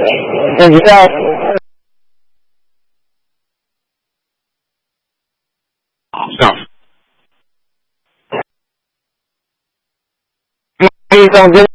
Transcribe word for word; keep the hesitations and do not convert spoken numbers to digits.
自己要这样。 一种就是